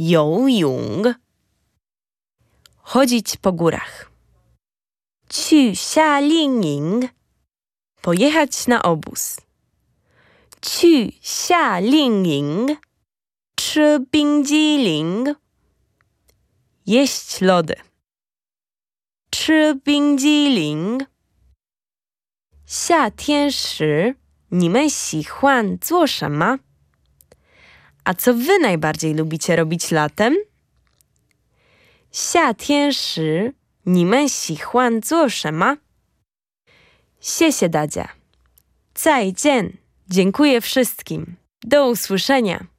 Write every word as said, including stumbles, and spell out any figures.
游泳 chodzić po górach 去夏令营 pojechać na obóz 去夏令营 吃冰激凌 jeść lody 吃冰激凌 夏天时你们喜欢做什么 A co wy najbardziej lubicie robić latem? 夏天时你们喜欢做什么 谢谢大家 再见 dziękuję wszystkim do usłyszenia